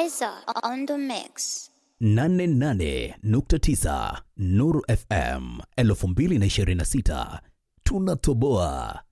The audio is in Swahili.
Liza on the mix. 88.9 Nuru FM 2026 tunatoboa.